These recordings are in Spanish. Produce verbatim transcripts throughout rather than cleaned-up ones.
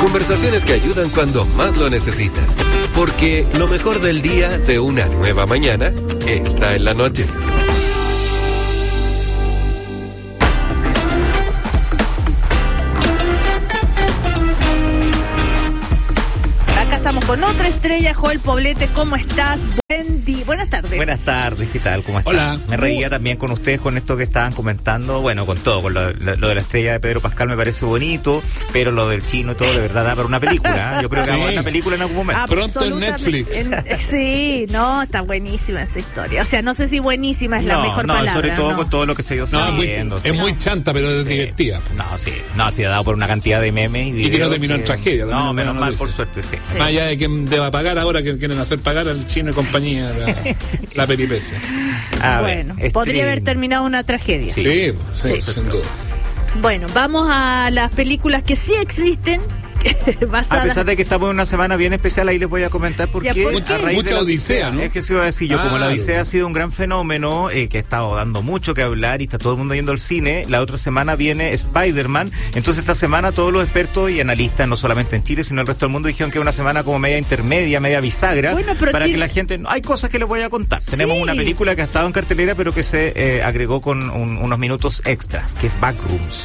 Conversaciones que ayudan cuando más lo necesitas. Porque lo mejor del día de una nueva mañana está en la noche. Acá estamos con otra estrella, Joel Poblete. ¿Cómo estás? Buen día. Buenas tardes. Buenas tardes, ¿qué tal? ¿Cómo estás? Hola. Me reía también con ustedes con esto que estaban comentando, bueno, con todo, con lo, lo, lo de la estrella de Pedro Pascal me parece bonito, pero lo del chino y todo de verdad da para una película, ¿eh? Yo creo que Sí. va a haber una película en algún momento. Pronto en Netflix. En- sí, no, está buenísima esa historia. O sea, no sé si buenísima es la no, mejor no, palabra. sobre todo no. con todo lo que se ha ido No, es muy, sabiendo. es sí. muy chanta, pero es Sí. divertida. No, sí, no, sí ha dado por una cantidad de memes y Y que no videos terminó en tragedia, también No, es menos buena mal, por noticia. suerte, sí. Sí. Más allá de quién deba pagar ahora, que quieren hacer pagar al chino y compañía la, la peripecia. A ver, Bueno, este- podría haber terminado una tragedia. Sí, sí, Sí. sin duda. Bueno, vamos a las películas que sí existen. A basadas... pesar de que estamos en una semana bien especial, ahí les voy a comentar por Ya, qué. ¿por qué? A raíz Mucha de la odisea, ¿no? Es que se iba a decir yo, como la Claro. Odisea ha sido un gran fenómeno eh, que ha estado dando mucho que hablar y está todo el mundo yendo al cine, la otra semana viene Spider-Man, entonces esta semana todos los expertos y analistas, no solamente en Chile, sino en el resto del mundo, dijeron que es una semana como media intermedia, media bisagra, Bueno, pero para tiene- que la gente... Hay cosas que les voy a contar. Tenemos Sí. una película que ha estado en cartelera, pero que se eh, agregó con un- unos minutos extras, que es Backrooms.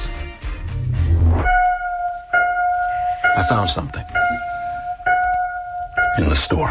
I found something in the store.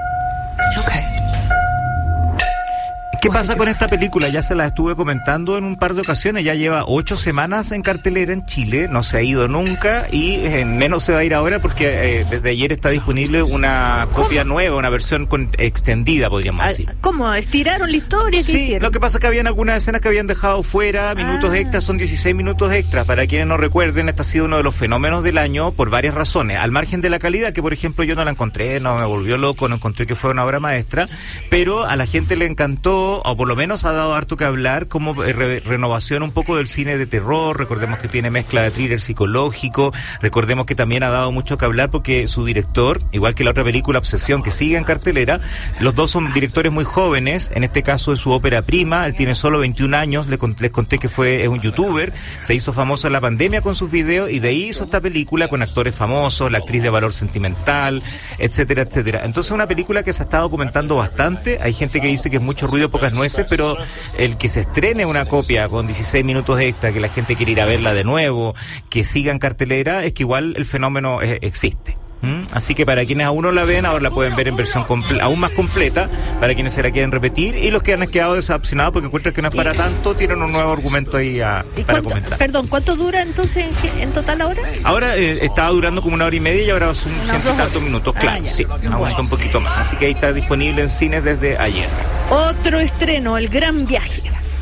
¿Qué pasa con esta película? Ya se la estuve comentando en un par de ocasiones, ya lleva ocho semanas en cartelera en Chile, no se ha ido nunca y eh, menos se va a ir ahora porque eh, desde ayer está disponible una copia nueva, una versión con, extendida, podríamos Ah, decir. ¿Cómo? ¿Estiraron la historia? ¿Qué Sí, hicieron? lo que pasa es que habían algunas escenas que habían dejado fuera, minutos Ah. extras, son dieciséis minutos extras. Para quienes no recuerden, este ha sido uno de los fenómenos del año por varias razones. Al margen de la calidad, que por ejemplo yo no la encontré, no me volvió loco, no encontré que fue una obra maestra, pero a la gente le encantó, o por lo menos ha dado harto que hablar, como eh, re- renovación un poco del cine de terror. Recordemos que tiene mezcla de thriller psicológico, recordemos que también ha dado mucho que hablar porque su director, igual que la otra película Obsesión que sigue en cartelera, los dos son directores muy jóvenes, en este caso es su ópera prima, él tiene solo veintiún años, le cont- les conté que fue es un youtuber, se hizo famoso en la pandemia con sus videos y de ahí hizo esta película con actores famosos, la actriz de valor sentimental, etcétera, etcétera. Entonces una película que se ha estado comentando bastante, hay gente que dice que es mucho ruido, pocas nueces, pero el que se estrene una copia con dieciséis minutos extra, que la gente quiere ir a verla de nuevo, que siga en cartelera, es que igual el fenómeno eh, existe. ¿Mm? Así que para quienes aún no la ven, ahora la pueden ver en versión comple- aún más completa, para quienes se la quieren repetir, y los que han quedado decepcionados porque encuentran que no es para tanto, tienen un nuevo argumento ahí a, ¿Y para cuánto- comentar. Perdón, ¿cuánto dura entonces en, ge- en total ahora? Ahora eh, estaba durando como una hora y media y ahora son Unas ciento y dos tantos horas. minutos, Ah, claro, ya. sí, aumenta un poquito más. Así que ahí está disponible en cines desde ayer. Otro estreno, El Gran Viaje.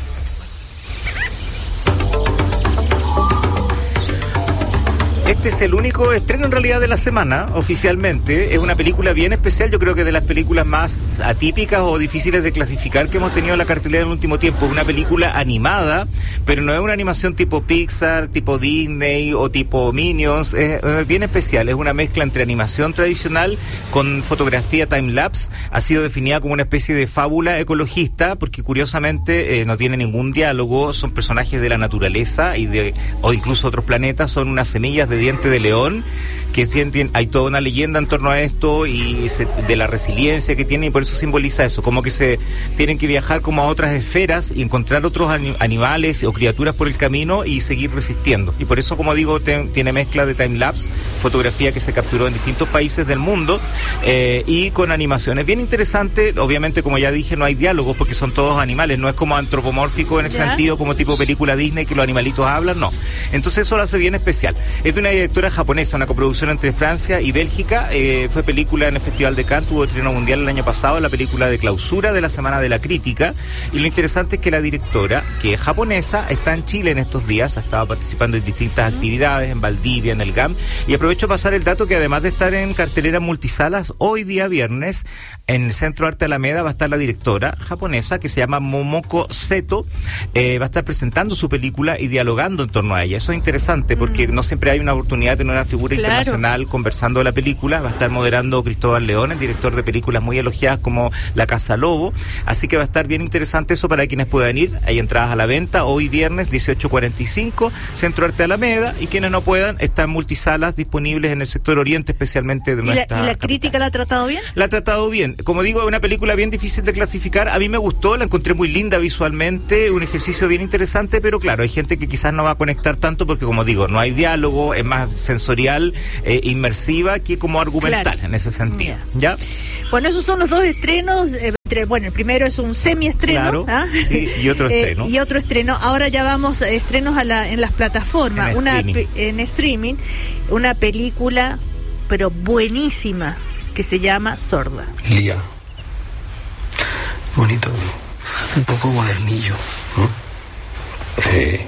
Este es el único estreno en realidad de la semana, oficialmente. Es una película bien especial, yo creo que de las películas más atípicas o difíciles de clasificar que hemos tenido en la cartelera en el último tiempo. Es una película animada, pero no es una animación tipo Pixar, tipo Disney o tipo Minions. Es, es bien especial, es una mezcla entre animación tradicional con fotografía time-lapse. Ha sido definida como una especie de fábula ecologista, porque curiosamente eh, no tiene ningún diálogo, son personajes de la naturaleza y de o incluso otros planetas, son unas semillas de diente de león, que sienten, hay toda una leyenda en torno a esto y se, de la resiliencia que tiene, y por eso simboliza eso, como que se tienen que viajar como a otras esferas y encontrar otros ani- animales o criaturas por el camino y seguir resistiendo. Y por eso, como digo, te, tiene mezcla de time-lapse, fotografía que se capturó en distintos países del mundo eh, y con animaciones. Bien interesante, obviamente, como ya dije, no hay diálogos porque son todos animales, no es como antropomórfico en ese ¿Ya? sentido, como tipo película Disney que los animalitos hablan, no. Entonces eso lo hace bien especial. Es de una directora japonesa, una coproducción entre Francia y Bélgica, eh, fue película en el Festival de Cannes, tuvo estreno mundial el año pasado, la película de clausura de la Semana de la Crítica, y lo interesante es que la directora, que es japonesa, está en Chile en estos días, ha estado participando en distintas actividades, en Valdivia, en el G A M, y aprovecho pasar el dato que además de estar en cartelera multisalas, hoy día viernes, en el Centro Arte Alameda va a estar la directora japonesa, que se llama Momoko Seto, eh, va a estar presentando su película y dialogando en torno a ella. Eso es interesante porque no siempre hay una oportunidad de tener una figura Claro. internacional conversando de la película. Va a estar moderando Cristóbal León, el director de películas muy elogiadas como La Casa Lobo. Así que va a estar bien interesante eso para quienes puedan ir. Hay entradas a la venta hoy viernes dieciocho cuarenta y cinco, Centro Arte Alameda, y quienes no puedan, están multisalas disponibles en el sector oriente, especialmente de ¿Y la, nuestra y la capital. crítica la ha tratado bien? La ha tratado bien. Como digo, es una película bien difícil de clasificar. A mí me gustó, la encontré muy linda visualmente, un ejercicio bien interesante, pero claro, hay gente que quizás no va a conectar tanto porque, como digo, no hay diálogo, es más sensorial, eh, inmersiva que como argumental, Claro. en ese sentido. ¿Ya? Bueno, esos son los dos estrenos. eh, entre- bueno, el primero es un semiestreno. Claro, ¿ah? sí, y otro Eh, estreno. y otro estreno. Ahora ya vamos a estrenos a la, en las plataformas. En una streaming. pe- en streaming. Una película, pero buenísima, que se llama Sorda. Lía. Bonito. Un poco modernillo. ¿no? Sí.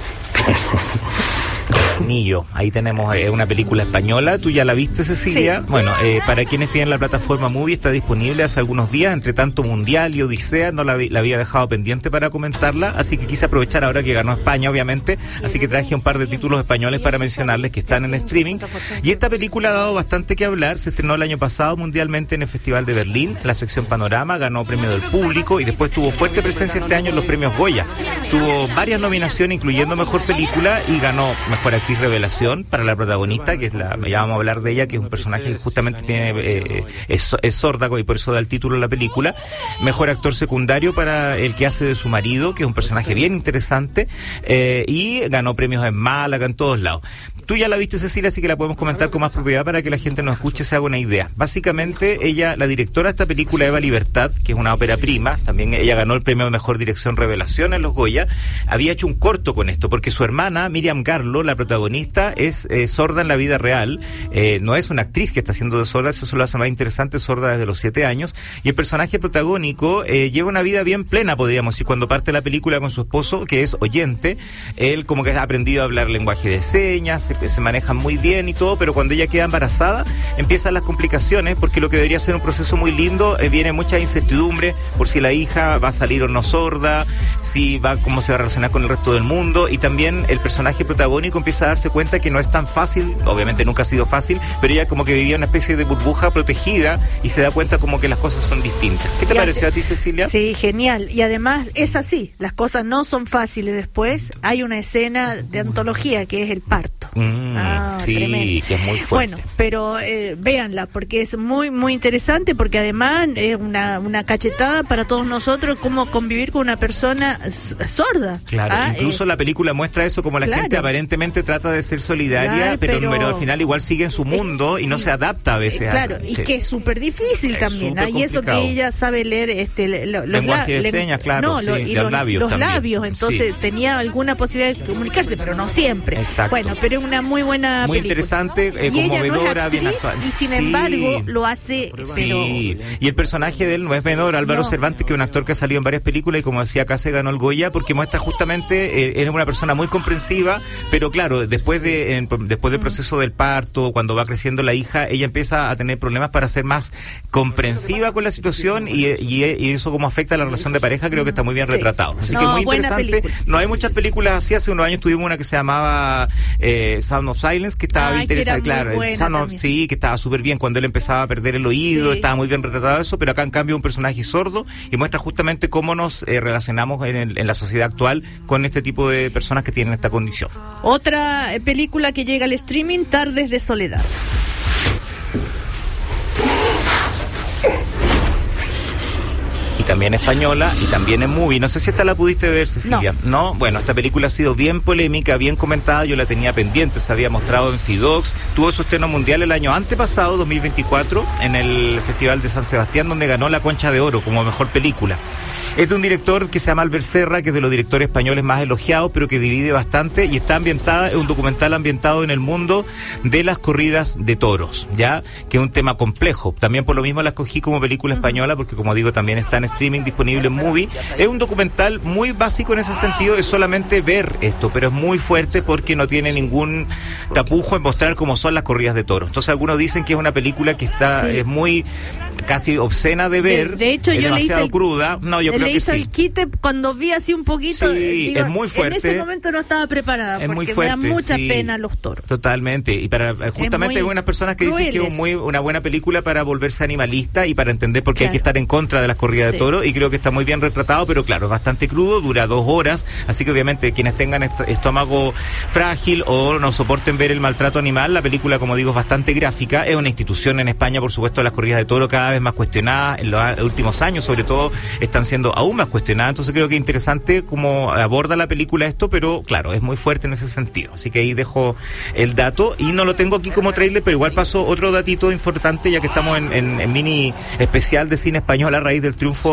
Anillo, ahí tenemos eh, una película española. ¿Tú ya la viste, Cecilia? Sí. Bueno, eh, para quienes tienen la plataforma Movie, está disponible hace algunos días. Entre tanto, Mundial y Odisea no la, vi- la había dejado pendiente para comentarla, así que quise aprovechar ahora que ganó España, obviamente, así que traje un par de títulos españoles para mencionarles que están en streaming. Y esta película ha dado bastante que hablar. Se estrenó el año pasado mundialmente en el Festival de Berlín, en la sección Panorama, ganó premio del público y después tuvo fuerte presencia este año en los premios Goya. Tuvo varias nominaciones, incluyendo Mejor Película, y ganó Mejor Actriz Revelación para la protagonista, que es la, ya vamos a hablar de ella, que es un personaje que justamente tiene eh, es, es sorda y por eso da el título a la película. Mejor actor secundario para el que hace de su marido, que es un personaje bien interesante, eh, y ganó premios en Málaga, en todos lados. Tú ya la viste, Cecilia, así que la podemos comentar con más propiedad para que la gente nos escuche, se haga una idea. Básicamente, ella, la directora de esta película, Eva Libertad, que es una ópera prima, también ella ganó el premio de Mejor Dirección Revelación en los Goya, había hecho un corto con esto, porque su hermana, Miriam Garlo, la protagonista, es eh, sorda en la vida real, eh, no es una actriz que está haciendo de sorda, eso lo hace más interesante, sorda desde los siete años, y el personaje protagónico eh, lleva una vida bien plena, podríamos decir, cuando parte la película con su esposo, que es oyente, él como que ha aprendido a hablar lenguaje de señas, se, se manejan muy bien y todo, pero cuando ella queda embarazada, empiezan las complicaciones, porque lo que debería ser un proceso muy lindo, eh, viene mucha incertidumbre por si la hija va a salir o no sorda, si va, cómo se va a relacionar con el resto del mundo, y también el personaje protagónico empieza a darse cuenta que no es tan fácil, obviamente nunca ha sido fácil, pero ella como que vivía una especie de burbuja protegida y se da cuenta como que las cosas son distintas. ¿Qué te Y pareció hace- a ti, Cecilia? Sí, genial. Y además es así, las cosas no son fáciles después. Hay una escena de antología que es el parto. Mm, Ah, sí, tremendo. que es muy fuerte. Bueno, pero eh, véanla, porque es muy, muy interesante, porque además es una, una cachetada para todos nosotros cómo convivir con una persona s- sorda. Claro, Ah, incluso eh, la película muestra eso, como la claro. gente aparentemente trata de ser solidaria, Claro, pero, pero- pero al final igual sigue en su mundo y no se adapta a veces. Eh, a- claro, y sí. que es súper difícil Es también. súper ¿ah? Y eso que complicado. ella sabe leer este, lo- los Lenguaje de la- len- señas, claro, no, sí, lo- de y los los labios los también, labios, entonces sí. tenía alguna posibilidad de comunicarse, pero no siempre. Exacto. Bueno, pero es una muy buena Muy película. interesante, eh, y ella no es conmovedora, bien actriz, actuada. y sin Sí. embargo lo hace, pero Sí, y el personaje de él no es menor, Álvaro No. Cervantes, que es un actor que ha salido en varias películas y como decía acá se ganó el Goya porque muestra justamente, eh, es una persona muy comprensiva, pero claro, después de en- después del proceso del parto, cuando va creciendo la hija, ella empieza a tener problemas para ser más comprensiva con la situación y, y, y eso como afecta a la relación de pareja, creo que está muy bien Sí. retratado. Así No, que muy buena interesante. película. No hay muchas películas así, hace unos años tuvimos una que se llamaba eh, Sound of Silence, que estaba Ay, que era interesante, muy claro, buena Sound of- también. sí, que estaba súper bien cuando él empezaba a perder el oído, Sí. estaba muy bien retratado eso, pero acá en cambio un personaje sordo y muestra justamente cómo nos eh, relacionamos en, el- en la sociedad actual con este tipo de personas que tienen esta condición. otra eh, película que llega al streaming, Tardes de Soledad. Y también española y también en movie. No sé si esta la pudiste ver, Cecilia. No. Bueno, esta película ha sido bien polémica, bien comentada. Yo la tenía pendiente, se había mostrado en Fidox. Tuvo su estreno mundial el año antepasado, dos mil veinticuatro, en el Festival de San Sebastián, donde ganó la Concha de Oro como mejor película. Es de un director que se llama Albert Serra, que es de los directores españoles más elogiados, pero que divide bastante, y está ambientada, es un documental ambientado en el mundo de las corridas de toros, ya, que es un tema complejo. También por lo mismo la escogí como película española, porque como digo, también está en streaming disponible en Movie. Es un documental muy básico en ese sentido, es solamente ver esto, pero es muy fuerte porque no tiene ningún tapujo en mostrar cómo son las corridas de toros. Entonces algunos dicen que es una película que está sí. es muy casi obscena de ver, de, de hecho es yo demasiado le hice el, cruda. No, yo creo le que hice sí. el quite cuando vi así un poquito. Sí, digo, es muy fuerte. En ese momento no estaba preparada es porque muy fuerte, me da mucha sí. pena los toros. Totalmente. Y para justamente hay buenas personas que dicen que es muy, una buena película para volverse animalista y para entender por qué claro. hay que estar en contra de las corridas sí. de toros, y creo que está muy bien retratado, pero claro, es bastante crudo, dura dos horas, así que obviamente quienes tengan est- estómago frágil o no soporten ver el maltrato animal, la película, como digo, es bastante gráfica. Es una institución en España, por supuesto, las corridas de toro cada vez más cuestionadas, en los últimos años sobre todo están siendo aún más cuestionadas, entonces creo que es interesante cómo aborda la película esto, pero claro, es muy fuerte en ese sentido, así que ahí dejo el dato, y no lo tengo aquí como trailer, pero igual paso otro datito importante, ya que estamos en, en, en mini especial de cine español a raíz del triunfo